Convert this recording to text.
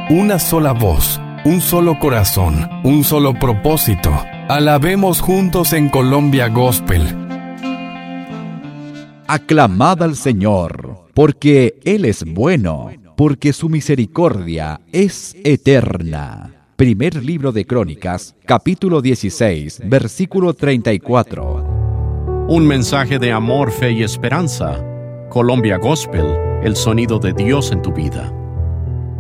una sola voz, un solo corazón, un solo propósito. Alabemos juntos en Colombia Gospel. Aclamad al Señor, porque Él es bueno, porque su misericordia es eterna. Primer libro de Crónicas, capítulo 16, versículo 34. Un mensaje de amor, fe y esperanza. Colombia Gospel, el sonido de Dios en tu vida.